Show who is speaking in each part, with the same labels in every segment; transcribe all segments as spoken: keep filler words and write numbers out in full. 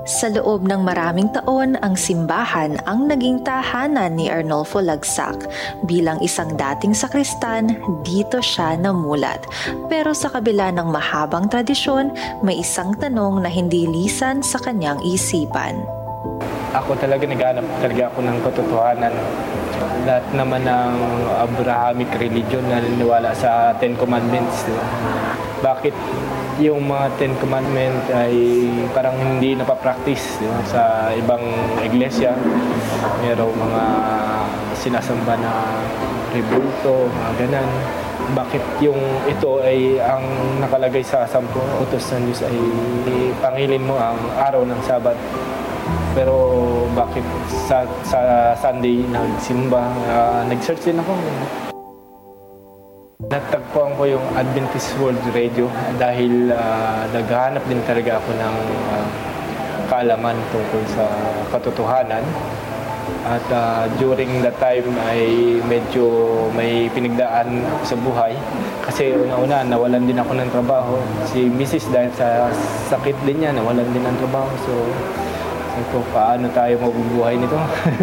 Speaker 1: Sa loob ng maraming taon, ang simbahan ang naging tahanan ni Arnolfo Lagsak. Bilang isang dating sakristan, dito siya namulat. Pero sa kabila ng mahabang tradisyon, may isang tanong na hindi lisan sa kanyang isipan.
Speaker 2: Ako talaga naghanap talaga ako ng katotohanan. Lahat naman ng Abrahamic religion na naniniwala sa Ten Commandments. Diba? Bakit yung mga Ten Commandments ay parang hindi napapractice, diba? Sa ibang iglesia? Merong mga sinasamba na rebulto, mga ganan. Bakit yung ito ay ang nakalagay sa sampung utos ng Diyos ay pangilin mo ang araw ng Sabat? Pero bakit sa, sa Sunday nagsimba? Uh, nag-search din ako. Natagpuan ko yung Adventist World Radio dahil uh, naghahanap din talaga ako ng uh, kaalaman tungkol sa katotohanan. At uh, during that time ay medyo may pinagdaan sa buhay. Kasi una-una, nawalan din ako ng trabaho. Si Missus dahil sa sakit din niya, nawalan din ng trabaho. So, so paano tayo mabubuhay nito?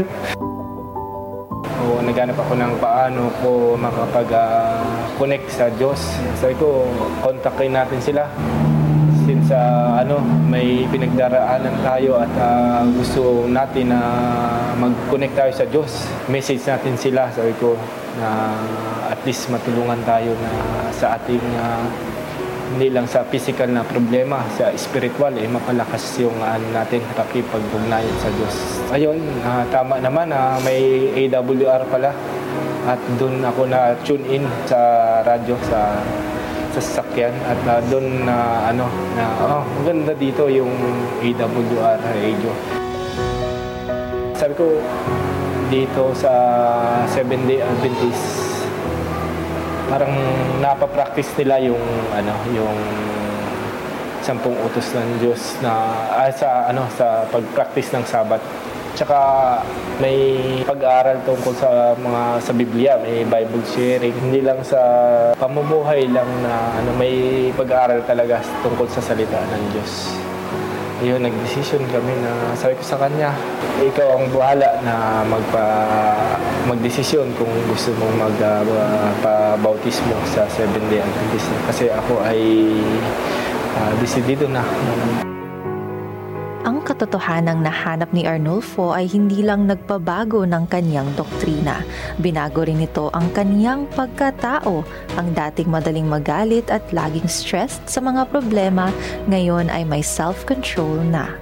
Speaker 2: O, naghanap ako ng paano ko makapag-connect uh, sa Diyos. Sabi ko, kontakin natin sila. Since uh, ano, may pinagdaraanan tayo at uh, gusto natin na uh, mag-connect tayo sa Diyos. Message natin sila, sabi ko, na at least matulungan tayo na sa ating uh, hindi lang sa physical na problema, sa spiritual, eh, mapalakas yung uh, natin pakipag-ugnayan sa Diyos. Ayun, uh, tama naman, uh, may A W R pala. At doon ako na-tune in sa radyo, sa, sa sasakyan. At uh, doon na, uh, ano, na, oh, maganda dito yung A W R radio. Sabi ko, dito sa Seventh-day Adventist, parang napapractice nila yung ano yung sampung utos ng Diyos na ah, sa ano sa pagpractice ng Sabat. Tsaka may pag-aaral tungkol sa mga sa Biblia, may Bible sharing, hindi lang sa pamumuhay lang na ano may pag-aaral talaga tungkol sa salita ng Diyos. Ayun, nag-decision kami na sabi ko sa kanya, ikaw ang bahala na magpa magdesisyon kung gusto mong magpa-bautismo uh, sa Seventh-day Adventist. Kasi ako ay uh, desidido na.
Speaker 1: Ang katotohanang nahanap ni Arnolfo ay hindi lang nagpabago ng kanyang doktrina. Binago rin ito ang kanyang pagkatao. Ang dating madaling magalit at laging stressed sa mga problema, ngayon ay may self-control na.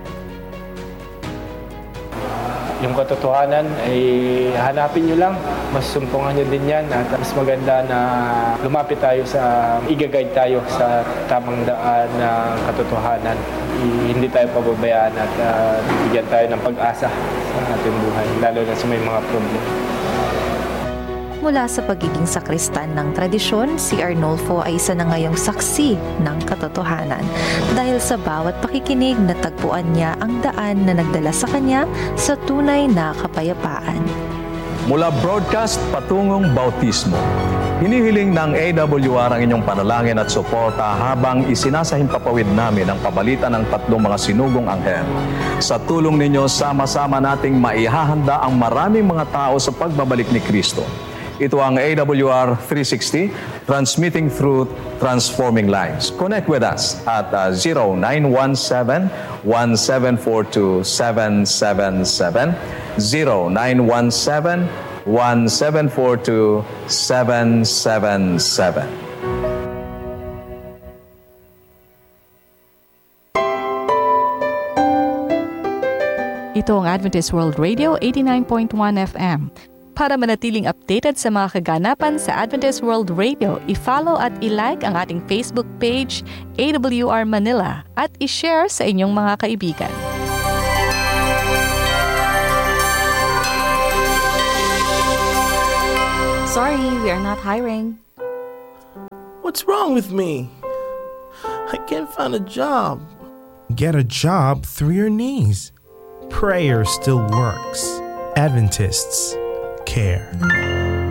Speaker 2: Yung katotohanan ay hanapin nyo lang, mas sumpungan nyo din yan at mas maganda na lumapit tayo sa, i-guide tayo sa tamang daan na katotohanan. I, hindi tayo pababayaan at uh, bigyan tayo ng pag-asa sa ating buhay, lalo na sa may mga problema.
Speaker 1: Mula sa pagiging sakristan ng tradisyon, si Arnolfo ay isa na ngayong saksi ng katotohanan. Dahil sa bawat pakikinig, natagpuan niya ang daan na nagdala sa kanya sa tunay na kapayapaan.
Speaker 3: Mula broadcast patungong bautismo, hinihiling ng A W R ang inyong panalangin at suporta habang isinasahimpapawid namin ang pabalitan ng tatlong mga sinugong anghel. Sa tulong ninyo, sama-sama nating maihahanda ang maraming mga tao sa pagbabalik ni Kristo. Ito ang A W R three sixty, transmitting through transforming lives. Connect with us at uh, zero nine one seven, one seven four two, seven seven seven, zero nine one seven, one seven four two, seven seven seven.
Speaker 4: Ito ang Adventist World Radio eighty-nine point one F M. Para manatiling updated sa mga kaganapan sa Adventist World Radio, i-follow at i-like ang ating Facebook page, A W R Manila, at i-share sa inyong mga kaibigan.
Speaker 5: Sorry, we are not hiring.
Speaker 6: What's wrong with me? I can't find a job.
Speaker 7: Get a job through your knees. Prayer still works. Adventists care.